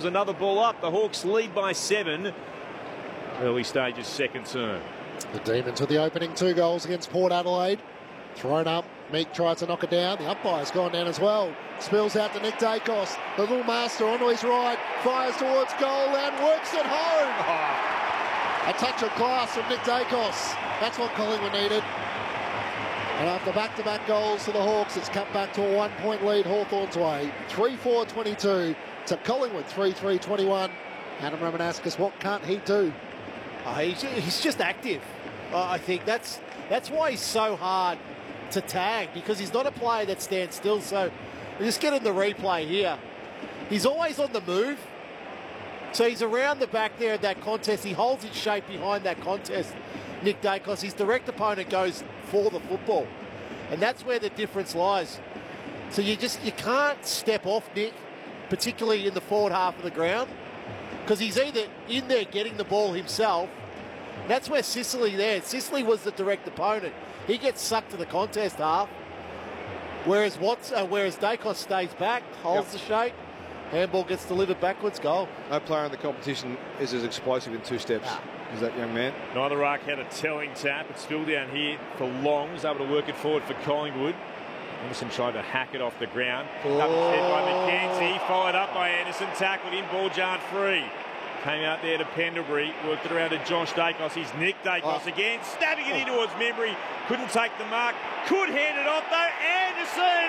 There's another ball up. The Hawks lead by 7. Early stages, second term. The Demons with the opening 2 goals against Port Adelaide. Thrown up. Meek tries to knock it down. The umpire's gone down as well. Spills out to Nick Dacos. The little master onto his right. Fires towards goal and works it home. A touch of class from Nick Dacos. That's what Collingwood needed. And after back-to-back goals for the Hawks, it's cut back to a 1-point lead Hawthorn's way. 3-4-22 to Collingwood 3-3-21. Adam Ramanaskas, what can't he do? He's just active. I think that's why he's so hard to tag, because he's not a player that stands still. So just get in the replay here. He's always on the move. So he's around the back there of that contest. He holds his shape behind that contest, Nick Dacos. His direct opponent goes for the football. And that's where the difference lies. So you can't step off Nick, particularly in the forward half of the ground, because he's either in there getting the ball himself. That's where Sicily Sicily was the direct opponent. He gets sucked to the contest half, whereas Dacos stays back, holds the shape. Handball gets delivered backwards, goal. No player in the competition is as explosive in 2 steps as that young man. Neither ruck had a telling tap. It's still down here for Long. He's able to work it forward for Collingwood. Anderson tried to hack it off the ground. Picked up instead by McKenzie. Followed up by Anderson. Tackled him. Ball jarred free. Came out there to Pendlebury. Worked it around to Josh Dacos. He's Nick Dacos again. Stabbing it in towards memory. Couldn't take the mark. Could hand it off though. Anderson!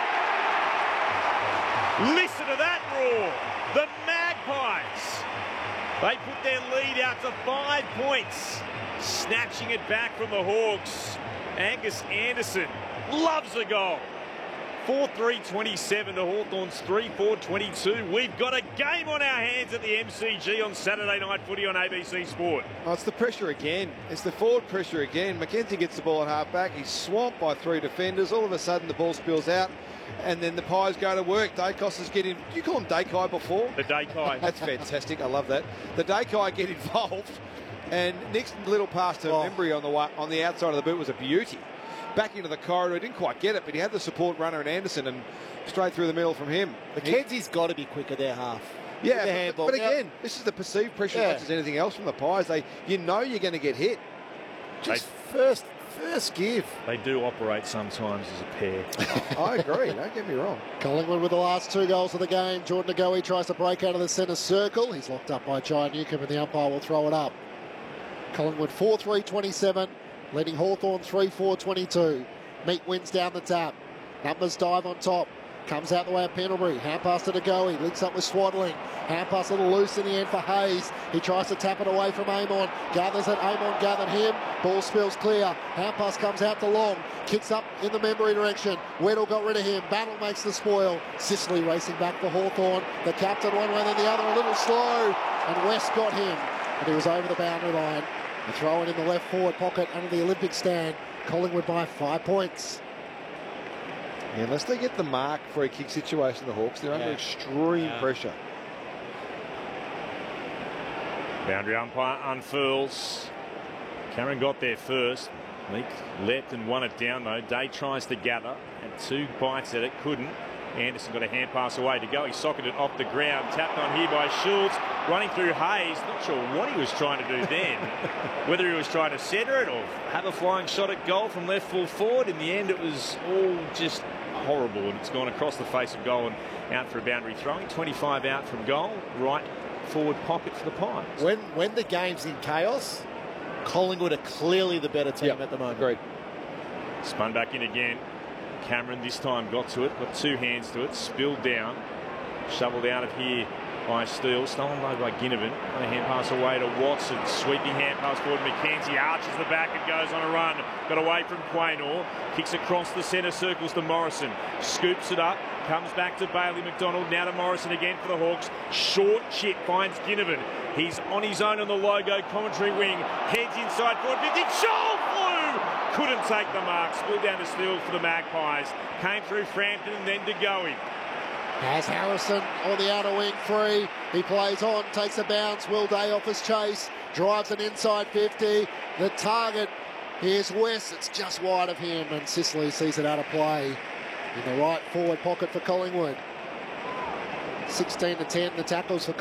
Listen to that roar. The Magpies. They put their lead out to 5 points. Snatching it back from the Hawks. Angus Anderson loves a goal. 4-3-27 to Hawthorn's 3-4-22. We've got a game on our hands at the MCG on Saturday Night Footy on ABC Sport. Oh, it's the pressure again. It's the forward pressure again. McKenzie gets the ball at half-back. He's swamped by 3 defenders. All of a sudden, the ball spills out. And then the Pies go to work. Dacos is getting... Did you call him Dakai before? The Dakai. That's fantastic. I love that. The Dakai get involved. And Nick's little pass to Embry on the outside of the boot was a beauty. Back into the corridor. He didn't quite get it, but he had the support runner in Anderson and straight through the middle from him. McKenzie's got to be quicker there half. Yeah, but again, this is the perceived pressure as much as anything else from the Pies. You know you're going to get hit. Just first give. They do operate sometimes as a pair. I agree. Don't get me wrong. Collingwood with the last 2 goals of the game. Jordan Agoe tries to break out of the centre circle. He's locked up by Jai Newcomb and the umpire will throw it up. Collingwood 4-3-27. Leading Hawthorn 3-4-22. Meek wins down the tap. Numbers dive on top. Comes out the way of Pendlebury. Hand pass to Agoe. Links up with Swadling. Hand pass a little loose in the end for Hayes. He tries to tap it away from Amon. Gathers it. Amon gathered him. Ball spills clear. Hand pass comes out to Long. Kicks up in the Membury direction. Weddle got rid of him. Battle makes the spoil. Sicily racing back for Hawthorn. The captain one way then the other. A little slow. And West got him. And he was over the boundary line. A throw in the left forward pocket under the Olympic stand. Collingwood by 5 points. Yeah, unless they get the mark for a kick situation, the Hawks, they're under extreme pressure. Boundary umpire unfurls. Cameron got there first. Meek leapt and won it down though. Day tries to gather. Had 2 bites at it, couldn't. Anderson got a hand pass away to go. He socketed it off the ground. Tapped on here by Schultz. Running through Hayes. Not sure what he was trying to do then. Whether he was trying to centre it or have a flying shot at goal from left full forward. In the end, it was all just horrible. And it's gone across the face of goal and out for a boundary throwing. 25 out from goal. Right forward pocket for the Pies. When the game's in chaos, Collingwood are clearly the better team at the moment. Agreed. Spun back in again. Cameron this time got to it, got 2 hands to it, spilled down, shoveled out of here by Steele, stolen low by Ginnivan. A hand pass away to Watson, sweeping hand pass forward. McKenzie arches the back and goes on a run. Got away from Quaynor, kicks across the centre circles to Morrison, scoops it up, comes back to Bailey McDonald, now to Morrison again for the Hawks. Short chip finds Ginnivan. He's on his own on the logo commentary wing, heads inside forward 50, Shoal flew! Couldn't take the mark, spilled down to Steele for the Magpies. Came through Frampton and then to Goey. Has Harrison on the outer wing free. He plays on, takes a bounce. Will Day off his chase. Drives an inside 50. The target, here's West. It's just wide of him and Sicily sees it out of play in the right forward pocket for Collingwood. 16-10 the tackles for